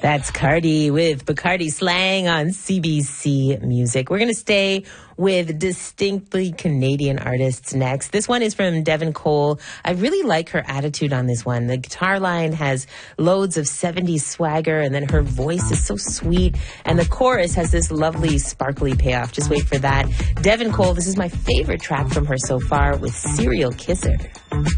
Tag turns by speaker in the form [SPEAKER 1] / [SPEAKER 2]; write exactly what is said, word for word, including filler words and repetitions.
[SPEAKER 1] That's Cardi with Bacardi Slang on C B C Music. We're going to stay with distinctly Canadian artists next. This one is from Devin Cole. I really like her attitude on this one. The guitar line has loads of seventies swagger, and then her voice is so sweet, and the chorus has this lovely sparkly payoff. Just wait for that. Devin Cole, this is my favorite track from her so far with Serial Kisser.